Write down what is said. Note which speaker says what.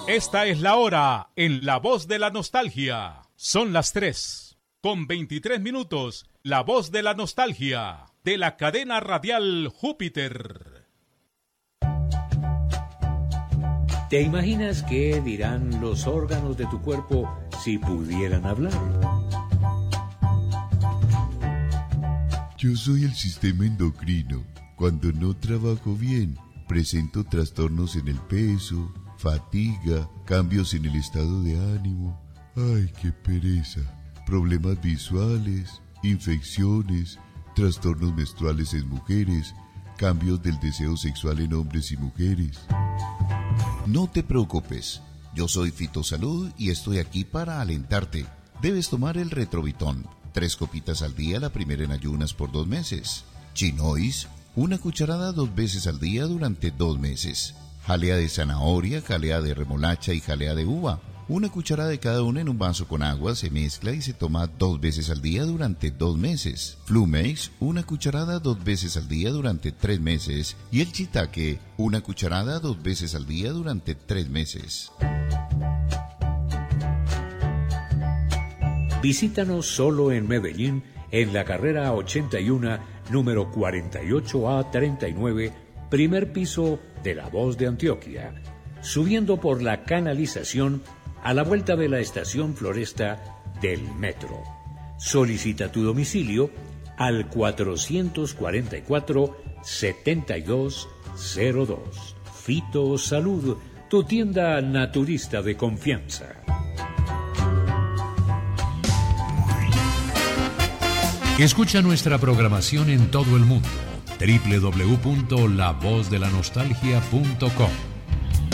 Speaker 1: Esta es la hora en La Voz de la Nostalgia. Son las 3:23. La Voz de la Nostalgia, de la cadena radial Júpiter.
Speaker 2: ¿Te imaginas qué dirán los órganos de tu cuerpo si pudieran hablar?
Speaker 3: Yo soy el sistema endocrino. Cuando no trabajo bien, presento trastornos en el peso, fatiga, cambios en el estado de ánimo. ¡Ay, qué pereza! Problemas visuales, infecciones, trastornos menstruales en mujeres, cambios del deseo sexual en hombres y mujeres. No te preocupes, yo soy Fitosalud y estoy aquí para alentarte. Debes tomar el Retrovitón, 3 copitas al día, la primera en ayunas por 2 meses. Chinois, 1 cucharada 2 veces al día durante 2 meses. Jalea de zanahoria, jalea de remolacha y jalea de uva. 1 cucharada de cada una en un vaso con agua, se mezcla y se toma 2 veces al día durante 2 meses. Flumex, 1 cucharada 2 veces al día durante 3 meses. Y el Chitaque, 1 cucharada 2 veces al día durante 3 meses.
Speaker 2: Visítanos solo en Medellín, en la carrera 81, número 48A39, primer piso de La Voz de Antioquia, subiendo por la canalización a la vuelta de la estación Floresta del metro. Solicita tu domicilio al 444-7202. Fitosalud, tu tienda naturista de confianza. Escucha nuestra programación en todo el mundo. www.lavozdeLaNostalgia.com